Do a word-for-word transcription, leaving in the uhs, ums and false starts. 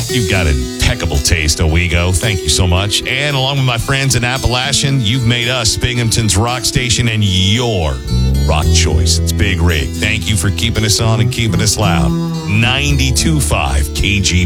you've got impeccable taste, Owego. Thank you so much. And along with my friends in Appalachian, you've made us Binghamton's rock station and your rock choice. It's Big Rig. Thank you for keeping us on and keeping us loud. ninety-two point five K G